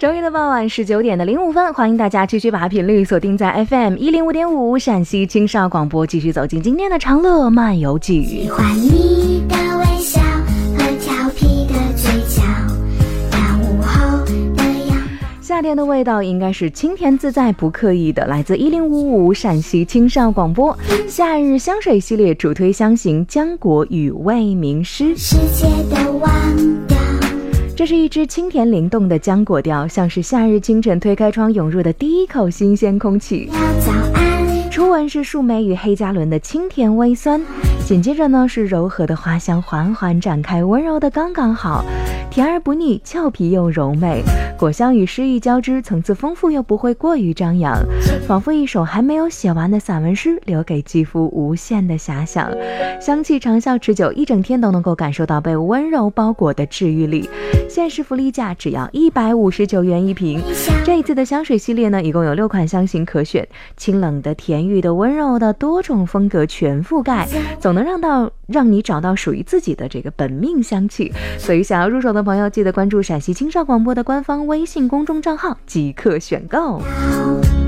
周一的傍晚19点05分，欢迎大家继续把频率锁定在 FM 105.5陕西青少广播，继续走进今天的长乐漫游记。 喜欢你的微笑和调皮的嘴角，当午后的阳夏天的味道应该是清甜自在不刻意的，来自1055陕西青少广播夏日香水系列主推香型浆果与味名诗。 世界的忘掉， 这是一支清甜灵动的浆果调，像是夏日清晨推开窗涌入的第一口新鲜空气。 早安， 初闻是树莓与黑加仑的清甜微酸，紧接着呢是柔和的花香缓缓展开，温柔的刚刚好，甜而不腻，俏皮又柔美。果香与诗意交织，层次丰富又不会过于张扬，仿佛一首还没有写完的散文诗，留给肌肤无限的遐想。香气长效持久，一整天都能够感受到被温柔包裹的治愈力。限时福利价只要159元一瓶。这一次的香水系列呢，一共有6款香型可选，清冷的、甜郁的、温柔的，多种风格全覆盖，总能让你找到属于自己的这个本命香气。所以想要入手的朋友，记得关注陕西青少广播的官方微信公众账号即刻选购。